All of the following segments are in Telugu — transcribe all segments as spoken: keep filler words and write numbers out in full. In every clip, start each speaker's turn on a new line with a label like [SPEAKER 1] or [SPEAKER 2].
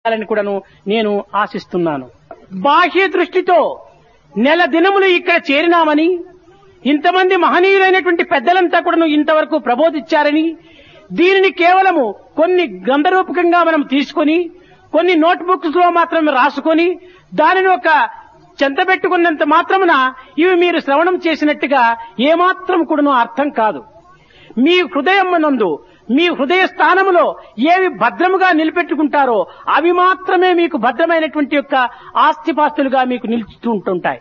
[SPEAKER 1] అని కూడాను నేను ఆశిస్తున్నాను. బాహ్య దృష్టితో నెల దినములు ఇక్కడ చేరినామని, ఇంతమంది మహనీయులైనటువంటి పెద్దలంతా కూడాను ఇంతవరకు ప్రబోధించారని, దీనిని కేవలము కొన్ని గ్రంథరూపకంగా మనం తీసుకొని కొన్ని నోట్ బుక్స్ లో మాత్రమే రాసుకొని దానిని ఒక చెంతబెట్టుకున్నంత మాత్రమున ఇవి మీరు శ్రవణం చేసినట్టుగా ఏమాత్రం కూడాను అర్థం కాదు. మీ హృదయం నందు మీ హృదయ స్థానములో ఏవి భద్రముగా నిలబెట్టుకుంటారో అవి మాత్రమే మీకు భద్రమైనటువంటి యొక్క ఆస్తిపాస్తులుగా మీకు నిలుస్తూ ఉంటుంటాయి.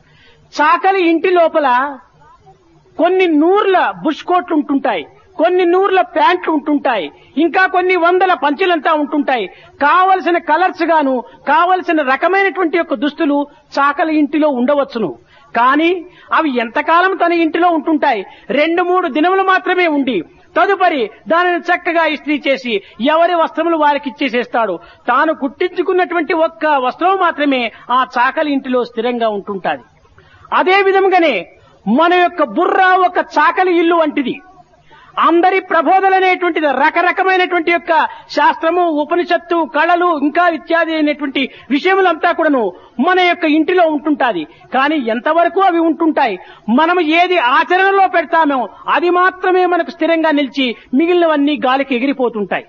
[SPEAKER 1] చాకలి ఇంటి లోపల కొన్ని నూర్ల బుష్ కోట్లు ఉంటుంటాయి, కొన్ని నూర్ల ప్యాంట్లు ఉంటుంటాయి, ఇంకా కొన్ని వందల పంచెలంతా ఉంటుంటాయి. కావలసిన కలర్స్ గాను కావలసిన రకమైనటువంటి యొక్క దుస్తులు చాకలి ఇంటిలో ఉండవచ్చును. కానీ అవి ఎంతకాలం తన ఇంటిలో ఉంటుంటాయి? రెండు మూడు దినములు మాత్రమే ఉండి తదుపరి దానిని చక్కగా ఇస్త్రీ చేసి ఎవరి వస్త్రములు వారికి ఇచ్చేసేస్తాడు. తాను కుట్టించుకున్నటువంటి ఒక్క వస్త్రం మాత్రమే ఆ చాకలి ఇంటిలో స్థిరంగా ఉంటుంటాది. అదే విధంగానే మన యొక్క బుర్ర ఒక చాకలి ఇల్లు వంటిది. అందరి ప్రబోధననేటువంటిది రకరకమైనటువంటి యొక్క శాస్త్రము, ఉపనిషత్తు, కళలు ఇంకా ఇత్యాది అయినటువంటి విషయములంతా కూడాను మన యొక్క ఇంటిలో ఉంటుంటాది. కానీ ఎంతవరకు అవి ఉంటుంటాయి? మనము ఏది ఆచరణలో పెడతామో అది మాత్రమే మనకు స్థిరంగా నిలిచి మిగిలినవన్నీ గాలికి ఎగిరిపోతుంటాయి.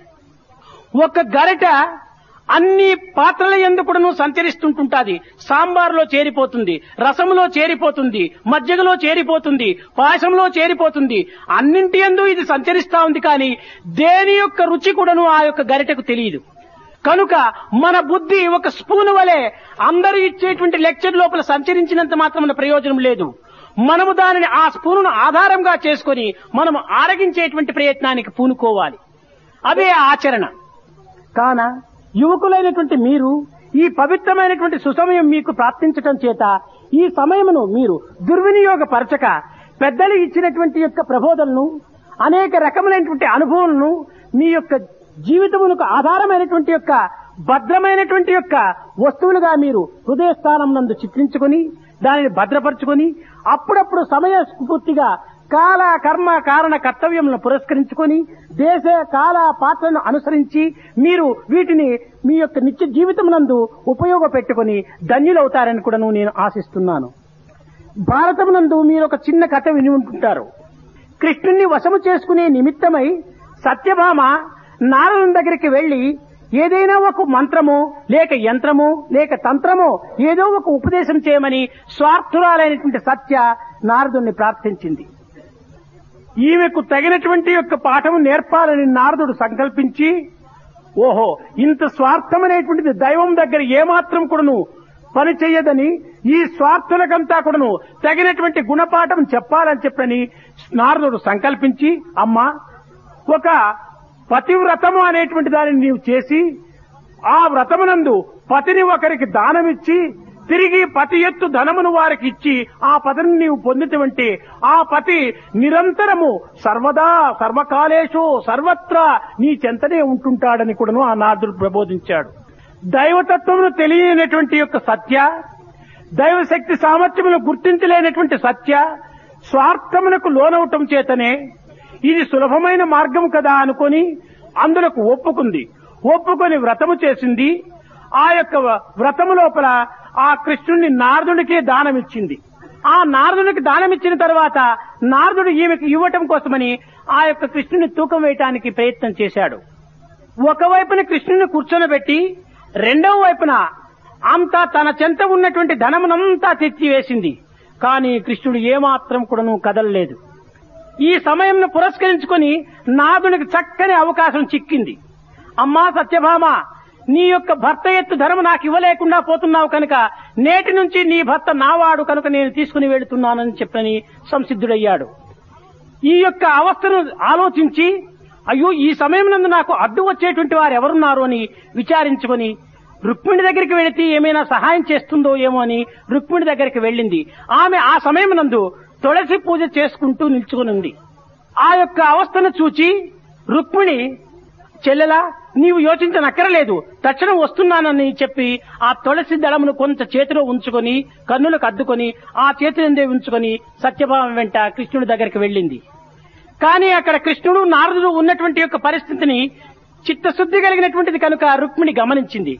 [SPEAKER 1] ఒక గరిట అన్ని పాత్రల యందు కూడాను సంచరిస్తుంటుంటాది. సాంబార్లో చేరిపోతుంది, రసములో చేరిపోతుంది, మజ్జిగలో చేరిపోతుంది, పాయసంలో చేరిపోతుంది. అన్నింటి యందు ఇది సంచరిస్తా ఉంది. కానీ దేని యొక్క రుచి కూడాను ఆ యొక్క గరిటకు తెలియదు. కనుక మన బుద్ధి ఒక స్పూన్ వలె అందరూ ఇచ్చేటువంటి లెక్చర్ లోపల సంచరించినంత మాత్రం ప్రయోజనం లేదు. మనము దానిని ఆ స్పూనును ఆధారంగా చేసుకొని మనము ఆరగించేటువంటి ప్రయత్నానికి పూనుకోవాలి. అదే ఆచరణ. కాన యువకులైనటువంటి మీరు ఈ పవిత్రమైనటువంటి సుసమయం మీకు ప్రాప్తించటం చేత ఈ సమయమును మీరు దుర్వినియోగపరచక పెద్దలు ఇచ్చినటువంటి యొక్క ప్రబోధనను, అనేక రకములైనటువంటి అనుభవాలను మీ యొక్క జీవితమునకు ఆధారమైనటువంటి యొక్క భద్రమైనటువంటి యొక్క వస్తువులుగా మీరు హృదయస్థానం నందు చిత్రించుకొని దానిని భద్రపరుచుకొని అప్పుడప్పుడు సమయ స్ఫూర్తిగా కాల కర్మ కారణ కర్తవ్యములను పురస్కరించుకొని దేశ కాల పాత్రను అనుసరించి మీరు వీటిని మీ యొక్క నిత్య జీవితం నందు ఉపయోగపెట్టుకుని ధన్యులవుతారని కూడా నేను ఆశిస్తున్నాను. భారతమునందు మీరు ఒక చిన్న కథ విని ఉంటుంటారు. కృష్ణుణ్ణి వశము చేసుకునే నిమిత్తమై సత్యభామ నారదుని దగ్గరికి వెళ్లి ఏదైనా ఒక మంత్రమో లేక యంత్రమో లేక తంత్రమో ఏదో ఒక ఉపదేశం చేయమని స్వార్థురాలైనటువంటి సత్య నారదుని ప్రార్థించింది. ఈమెకు తగినటువంటి యొక్క పాఠము నేర్పాలని నారదుడు సంకల్పించి, ఓహో ఇంత స్వార్థమనేటువంటిది దైవం దగ్గర ఏమాత్రం కూడాను పని చెయ్యదని, ఈ స్వార్థులకంతా కూడాను తగినటువంటి గుణపాఠం చెప్పాలని చెప్పని నారదుడు సంకల్పించి, అమ్మా ఒక పతివ్రతము అనేటువంటి దానిని నీవు చేసి ఆ వ్రతమునందు పతిని ఒకరికి దానమిచ్చి తిరిగి పతి ఎత్తు ధనమును వారికి ఇచ్చి ఆ పతిని నీవు పొందితవంటే ఆ పతి నిరంతరము సర్వదా సర్వకాలేషు సర్వత్రా నీ చెంతనే ఉంటుంటాడని కూడాను ఆ నారదుడు ప్రబోధించాడు. దైవతత్వమును తెలియనటువంటి యొక్క సత్య, దైవశక్తి సామర్థ్యమును గుర్తించలేనటువంటి సత్య స్వార్థమునకు లోనవటం చేతనే ఇది సులభమైన మార్గం కదా అనుకొని అందులకు ఒప్పుకుంది. ఒప్పుకొని వ్రతము చేసింది. ఆ యొక్క వ్రతము లోపల ఆ కృష్ణుణ్ణి నారదుడికే దానమిచ్చింది. ఆ నారదుడికి దానమిచ్చిన తర్వాత నారదుడు ఈమెకు ఇవ్వటం కోసమని ఆ యొక్క కృష్ణుని తూకం వేయటానికి ప్రయత్నం చేశాడు. ఒకవైపున కృష్ణుని కూర్చొనబెట్టి రెండవ వైపున అంతా తన చెంత ఉన్నటువంటి ధనమునంతా తెచ్చివేసింది. కానీ కృష్ణుడు ఏమాత్రం కూడాను కదలలేదు. ఈ సమయంను పురస్కరించుకొని నారదునికి చక్కని అవకాశం చిక్కింది. అమ్మా సత్యభామ, నీ యొక్క భర్త ఎత్తు ధనము నాకు ఇవ్వలేకుండా పోతున్నావు కనుక నేటి నుంచి నీ భర్త నావాడు కనుక నేను తీసుకుని వెళుతున్నానని చెప్పని సంసిద్ధుడయ్యాడు. ఈ యొక్క అవస్థను ఆలోచించి అయ్యో ఈ సమయం నందు నాకు అడ్డు వచ్చేటువంటి వారు ఎవరున్నారు అని విచారించుకొని రుక్మిణి దగ్గరికి వెళితే ఏమైనా సహాయం చేస్తుందో ఏమో అని రుక్మిణి దగ్గరికి వెళ్ళింది. ఆమె ఆ సమయం నందు తులసి పూజ చేసుకుంటూ నిల్చుకుని ఉంది. ఆ యొక్క అవస్థను చూచి రుక్మిణి, చెల్లెలా నీవు యోచించనక్కరలేదు, తక్షణం వస్తున్నానని చెప్పి ఆ తులసి దళమును కొంత చేతిలో ఉంచుకొని కన్నులకు అద్దుకొని ఆ చేతిని ఉంచుకొని సత్యభామ వెంట కృష్ణుడి దగ్గరికి వెళ్ళింది. కానీ అక్కడ కృష్ణుడు నారదుడు ఉన్నటువంటి యొక్క పరిస్థితిని చిత్తశుద్ధి కలిగినటువంటిది కనుక రుక్మిణి గమనించింది.